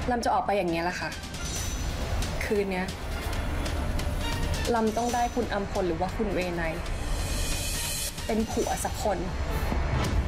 ลำจะออกไปอย่างเงี้ยแหละค่ะคืนเนี้ยลำต้องได้คุณอัมพลหรือว่าคุณเวไนเป็นผัวสักคน